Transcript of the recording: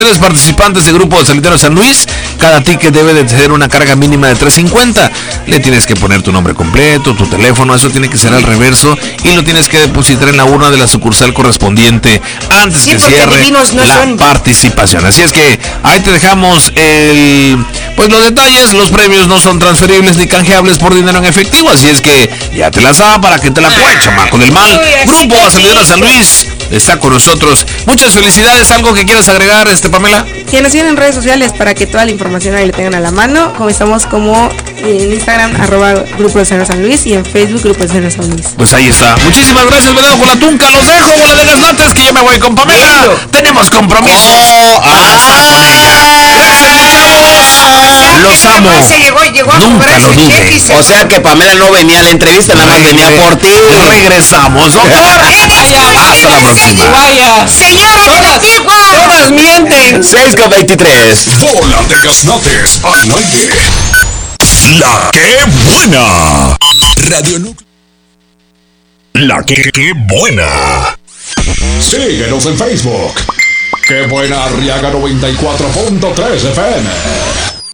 participantes del grupo de Salidero San Luis. Cada ticket debe de tener una carga mínima de $3.50. Le tienes que poner tu nombre completo, tu teléfono, eso tiene que ser al reverso y lo tienes que depositar en la urna de la sucursal correspondiente antes que cierre la participación. Así es que ahí te dejamos pues los detalles. Los premios no son transferibles ni canjeables por dinero en efectivo, así es que ya te la sabes para que te la cueche, chamaco del mal. Grupo Salidero San Luis está con nosotros. Muchas felicidades. ¿Algo que quieras agregar, Pamela? Que nos sigan en redes sociales para que toda la información ahí le tengan a la mano. Comenzamos como en Instagram, @Grupo de Salidero San Luis, y en Facebook, Grupo de Salidero San Luis. Pues ahí está. Muchísimas gracias, me dejo con la tunca. Los dejo, bola de gaznantes, que yo me voy con Pamela. Tenemos compromiso. Hasta con ella. Los amo. Llegó a nunca lo dudes. O sea que Pamela no venía a la entrevista, nada más venía por ti. Regresamos, doctor. Hasta la próxima. Vaya. Señora, todas mienten. 6:23. Bola de gaznantes al aire. La que buena. Radio Núcleo. La que buena. Síguenos en Facebook. Qué buena Arriaga 94.3 FM.